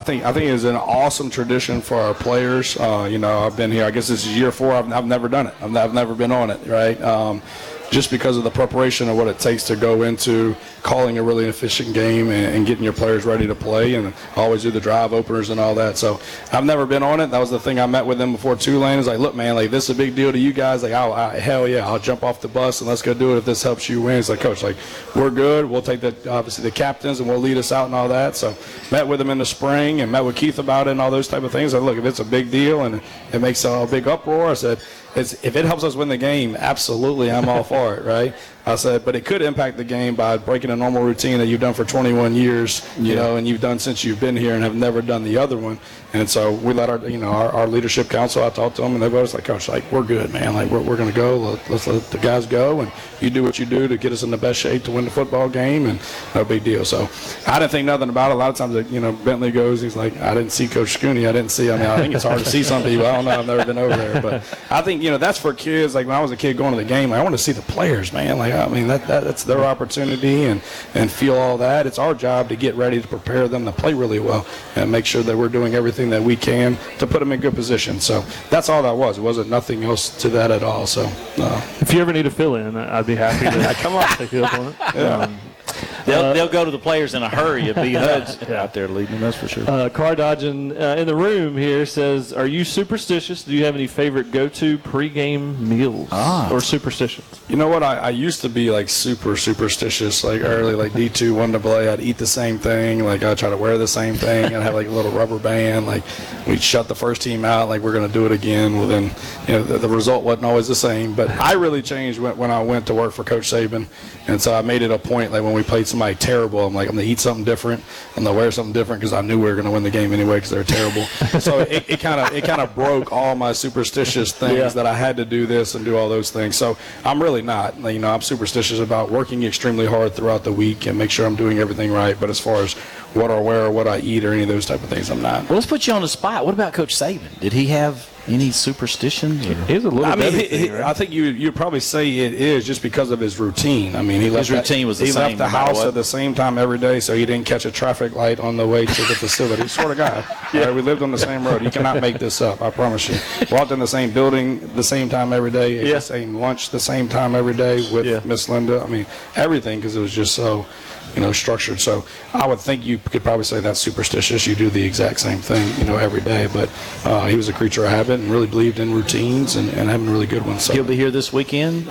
think it's an awesome tradition for our players. I've been here. I guess this is year 4. I've never done it. I've never been on it, right? Just because of the preparation of what it takes to go into calling a really efficient game and getting your players ready to play, and I always do the drive openers and all that. So I've never been on it. That was the thing I met with them before Tulane. Is like, look, man, like, this is a big deal to you guys. Like, hell yeah, I'll jump off the bus and let's go do it if this helps you win. It's like, Coach, like, we're good. We'll take obviously the captains and we'll lead us out and all that. So met with them in the spring and met with Keith about it and all those type of things. I look, if it's a big deal and it makes a big uproar, I said, if it helps us win the game, absolutely, I'm all for it, right? I said, but it could impact the game by breaking a normal routine that you've done for 21 years, and you've done since you've been here and have never done the other one. And so we let our leadership council, I talked to them, and they both like, Coach, like, we're good, man. Like, we're going to go. Let's let the guys go, and you do what you do to get us in the best shape to win the football game, and no big deal. So I didn't think nothing about it. A lot of times, Bentley goes, he's like, I didn't see Coach Scooney. I think it's hard to see some people. I don't know. I've never been over there. But I think, that's for kids. Like, when I was a kid going to the game, I want to see the players, man. Like, I mean, that's their opportunity and feel all that. It's our job to get ready to prepare them to play really well and make sure that we're doing everything that we can to put them in good position. So that's all that was. It wasn't nothing else to that at all. So if you ever need a fill-in, I'd be happy to come on. Take you up on it. Yeah. They'll go to the players in a hurry if B. Hud's out there leading them, that's for sure. Car Dodging in the room here says, are you superstitious? Do you have any favorite go-to pregame meals or superstitions? You know what? I used to be, like, super superstitious, like, early, like, D2, 1AA. I'd eat the same thing. Like, I'd try to wear the same thing. I'd have, like, a little rubber band. Like, we'd shut the first team out, like, we're going to do it again. Well, then, the result wasn't always the same. But I really changed when I went to work for Coach Saban. And so I made it a point, like, when we played somebody terrible, I'm like, I'm going to eat something different. I'm going to wear something different because I knew we were going to win the game anyway because they're terrible. So it kind of broke all my superstitious things that I had to do this and do all those things. So I'm really not. I'm superstitious about working extremely hard throughout the week and make sure I'm doing everything right. But as far as what I wear or what I eat or any of those type of things, I'm not. Well, let's put you on the spot. What about Coach Saban? Did he have any superstitions? He's a little right? I think you'd probably say it is just because of his routine. I mean, his routine was the same. He left the house at the same time every day, so he didn't catch a traffic light on the way to the facility. Sort of guy. Right? We lived on the same road. You cannot make this up, I promise you. Walked in the same building the same time every day, ate the same lunch the same time every day with Miss Linda. I mean, everything, because it was just so structured. So I would think you could probably say that's superstitious. You do the exact same thing, every day. But he was a creature of habit and really believed in routines and having really good ones. So. He'll be here this weekend.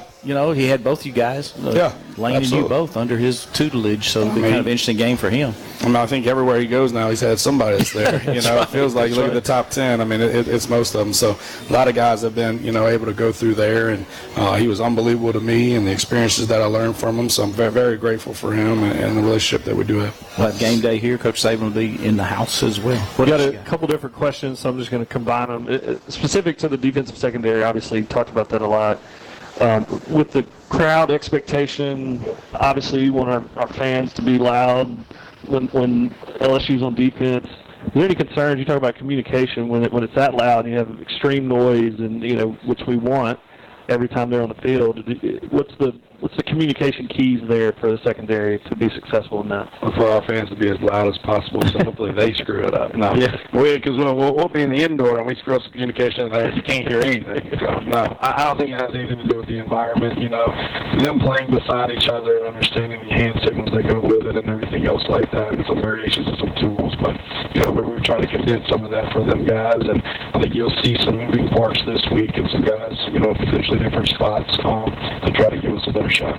He had both you guys, Lane and you both, under his tutelage. So it'll be kind of an interesting game for him. I mean, I think everywhere he goes now, he's had somebody that's there. It feels like, look at the top 10. I mean, it's most of them. So a lot of guys have been, able to go through there. And he was unbelievable to me and the experiences that I learned from him. So I'm very, very grateful for him and the relationship that we do have. We'll have game day here. Coach Saban will be in the house as well. We got a couple different questions, so I'm just going to combine them. Specific to the defensive secondary, obviously, talked about that a lot. With the crowd expectation, obviously we want our fans to be loud when LSU's on defense. Is there any concerns? You talk about communication when it's that loud and you have extreme noise and which we want every time they're on the field. What's the communication keys there for the secondary to be successful in that? For our fans to be as loud as possible, so hopefully they screw it up. No, because we'll be in the indoor and we screw up some communication there, you can't hear anything. So, no, I don't think it has anything to do with the environment. Them playing beside each other and understanding the hand signals that go with it and everything else like that, and some variations of some tools. But we're trying to condense some of that for them guys, and I think you'll see some moving parts this week and some guys, potentially different spots to try to give us a better shot.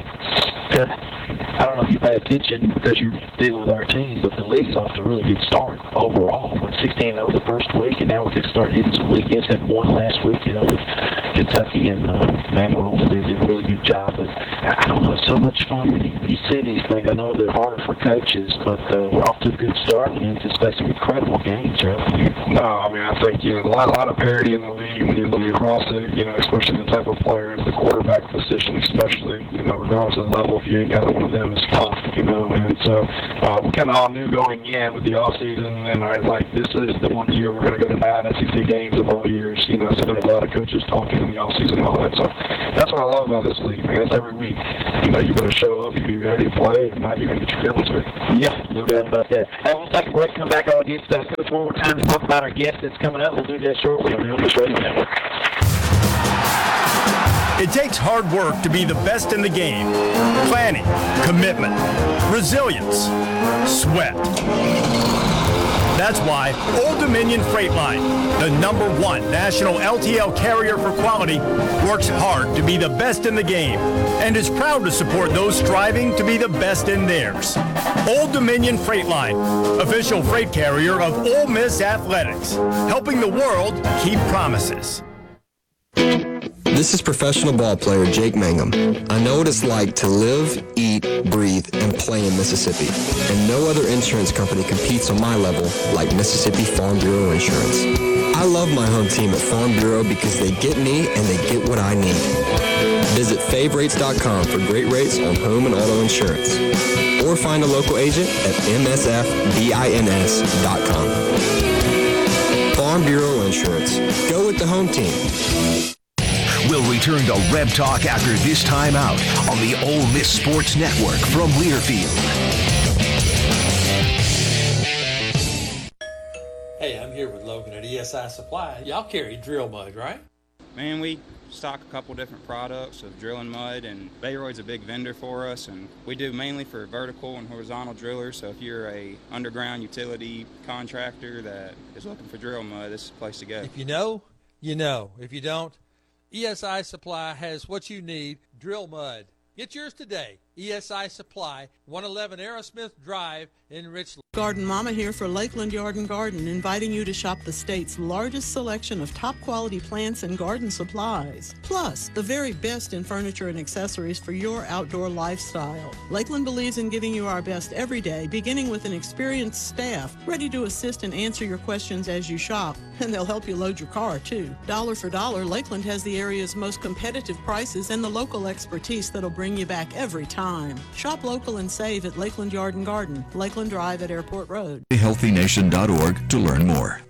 I don't know if you pay attention because you deal with our team, but the league's off to a really good start overall. With 16-0 the first week, and now we could start hitting some weekends. Had one last week, with Kentucky and Manuel did a really good job. But I don't know, it's so much fun when you see these things. I know they're hard for coaches, but we're off to a good start and anticipate some incredible games throughout the year. No, I mean, I think a lot of parity in the league when you look across it. Especially the type of players, the quarterback position, especially. Regardless of the level, if you ain't got one of them, it's tough. And so we kind of all knew going in with the offseason, and this is the one year we're going to go to 9 SEC games of all years. So there were a lot of coaches talking in the offseason and all that. So that's what I love about this league, man. It's every week. You know, you better show up, you be ready to play, and not you're going to get your feelings hurt. Yeah, no doubt about that. Hey, we'll take a break, come back on against Coach one more time to talk about our guest that's coming up. We'll do that shortly on the Elvis Radio Network. It takes hard work to be the best in the game. Planning, commitment, resilience, sweat. That's why Old Dominion Freight Line, the #1 national LTL carrier for quality, works hard to be the best in the game and is proud to support those striving to be the best in theirs. Old Dominion Freight Line, official freight carrier of Ole Miss Athletics, helping the world keep promises. This is professional ball player Jake Mangum. I know what it's like to live, eat, breathe, and play in Mississippi. And no other insurance company competes on my level like Mississippi Farm Bureau Insurance. I love my home team at Farm Bureau because they get me and they get what I need. Visit favrates.com for great rates on home and auto insurance. Or find a local agent at msfbins.com. Farm Bureau Insurance. Go with the home team. We'll return to Reb Talk after this time out on the Ole Miss Sports Network from Learfield. Hey, I'm here with Logan at ESI Supply. Y'all carry drill mud, right? Man, we stock a couple different products of drilling mud, and Bayroyd's a big vendor for us, and we do mainly for vertical and horizontal drillers. So if you're a underground utility contractor that is looking for drill mud, this is the place to go. If you know, you know. If you don't, ESI Supply has what you need, drill mud. Get yours today. ESI Supply, 111 Aerosmith Drive in Richland. Garden Mama here for Lakeland Yard and Garden, inviting you to shop the state's largest selection of top quality plants and garden supplies. Plus, the very best in furniture and accessories for your outdoor lifestyle. Lakeland believes in giving you our best every day, beginning with an experienced staff ready to assist and answer your questions as you shop. And they'll help you load your car, too. Dollar for dollar, Lakeland has the area's most competitive prices and the local expertise that'll bring you back every time. Shop local and save at Lakeland Yard and Garden, Lakeland Drive at Airport Road. HealthyNation.org to learn more.